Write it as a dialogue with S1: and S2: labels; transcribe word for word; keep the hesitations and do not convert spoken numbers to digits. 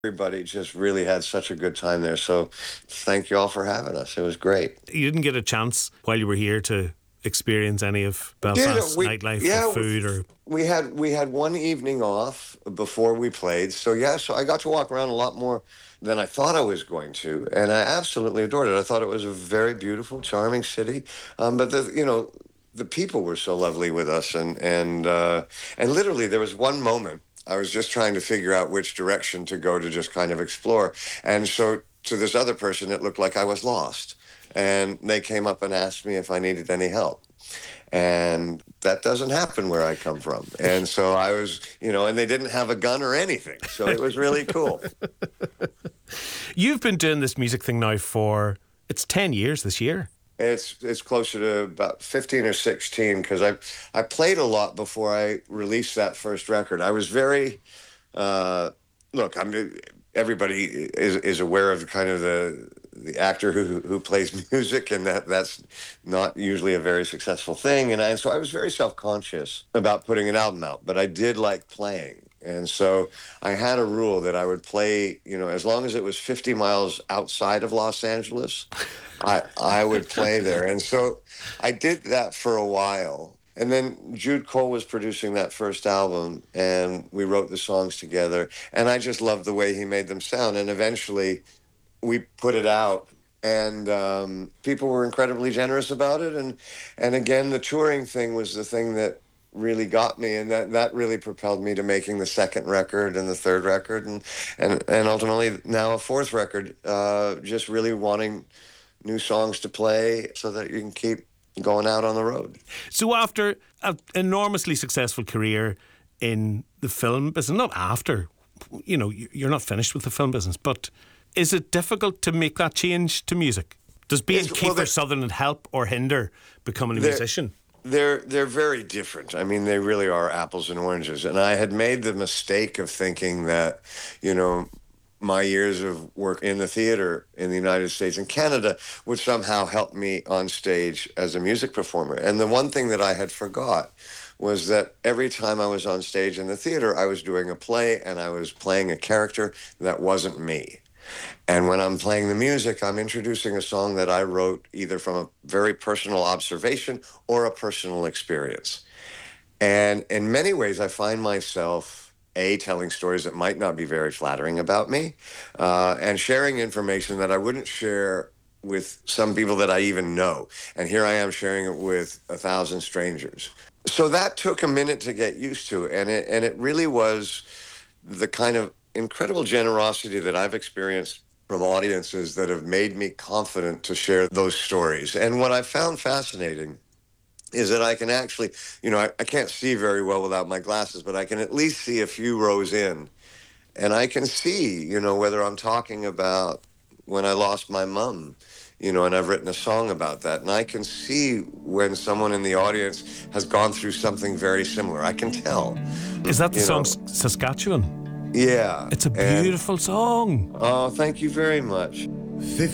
S1: Everybody just really had such a good time there. So thank you all for having us. It was great.
S2: You didn't get a chance while you were here to experience any of Belfast's
S1: Did we,
S2: nightlife
S1: yeah,
S2: or food or...
S1: we had we had one evening off before we played. So yeah, so I got to walk around a lot more than I thought I was going to, and I absolutely adored it. I thought it was a very beautiful, charming city. Um, but the you know the people were so lovely with us, and and uh, and literally there was one moment I was just trying to figure out which direction to go to just kind of explore, and so to this other person it looked like I was lost, and they came up and asked me if I needed any help. And that doesn't happen where I come from. And so I was, you know, and they didn't have a gun or anything. So it was really cool.
S2: You've been doing this music thing now for, it's ten years this year.
S1: It's it's closer to about fifteen or sixteen, because I, I played a lot before I released that first record. I was very, uh, look, I'm everybody is, is aware of kind of the the actor who who plays music, and that that's not usually a very successful thing. And, I, and so I was very self-conscious about putting an album out, but I did like playing. And so I had a rule that I would play, you know, as long as it was fifty miles outside of Los Angeles, I I would play there. And so I did that for a while. And then Jude Cole was producing that first album, and we wrote the songs together. And I just loved the way he made them sound. And eventually we put it out, and um, people were incredibly generous about it. And and again, the touring thing was the thing that really got me, and that, that really propelled me to making the second record and the third record, and and, and ultimately now a fourth record, uh, just really wanting new songs to play so that you can keep going out on the road.
S2: So after an enormously successful career in the film business, not after, you know, you're not finished with the film business, but is it difficult to make that change to music? Does being
S1: It's,
S2: Kiefer
S1: well,
S2: Sutherland help or hinder becoming a
S1: they're-
S2: musician?
S1: They're they're very different. I mean, they really are apples and oranges. And I had made the mistake of thinking that, you know, my years of work in the theater in the United States and Canada would somehow help me on stage as a music performer. And the one thing that I had forgot was that every time I was on stage in the theater, I was doing a play and I was playing a character that wasn't me. And when I'm playing the music, I'm introducing a song that I wrote either from a very personal observation or a personal experience. And in many ways, I find myself, A, telling stories that might not be very flattering about me, uh, and sharing information that I wouldn't share with some people that I even know. And here I am sharing it with a thousand strangers. So that took a minute to get used to, and it, and it really was the kind of incredible generosity that I've experienced from audiences that have made me confident to share those stories. And what I found fascinating is that I can actually, you know, I, I can't see very well without my glasses, but I can at least see a few rows in. And I can see, you know, whether I'm talking about when I lost my mom, you know, and I've written a song about that. And I can see when someone in the audience has gone through something very similar. I can tell.
S2: Is that the
S1: You
S2: song
S1: know.
S2: Saskatchewan?
S1: Yeah.
S2: It's a
S1: And-
S2: beautiful song.
S1: oh, thank you very much.